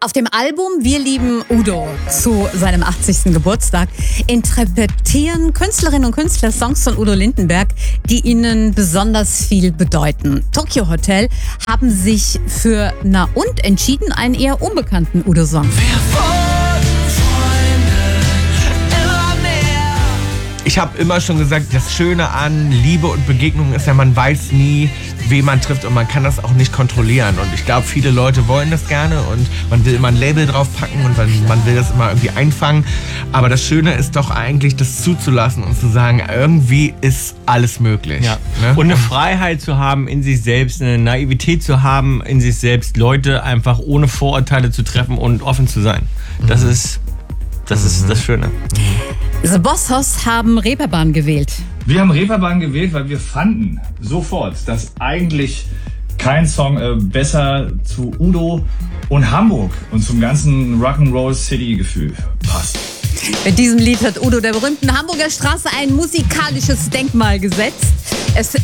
Auf dem Album Wir lieben Udo zu seinem 80. Geburtstag interpretieren Künstlerinnen und Künstler Songs von Udo Lindenberg, die ihnen besonders viel bedeuten. Tokio Hotel haben sich für Na und entschieden, einen eher unbekannten Udo-Song. Ich habe immer schon gesagt, das Schöne an Liebe und Begegnungen ist ja, man weiß nie, wen man trifft und man kann das auch nicht kontrollieren. Und ich glaube, viele Leute wollen das gerne und man will immer ein Label draufpacken und man will das immer irgendwie einfangen. Aber das Schöne ist doch eigentlich, das zuzulassen und zu sagen, irgendwie ist alles möglich. Ja. Ne? Und eine Freiheit zu haben in sich selbst, eine Naivität zu haben in sich selbst, Leute einfach ohne Vorurteile zu treffen und offen zu sein. Das ist das Schöne. The Bossos haben Reeperbahn gewählt. Wir haben Reeperbahn gewählt, weil wir fanden sofort, dass eigentlich kein Song besser zu Udo und Hamburg und zum ganzen Rock'n'Roll City-Gefühl passt. Mit diesem Lied hat Udo der berühmten Hamburger Straße ein musikalisches Denkmal gesetzt. Es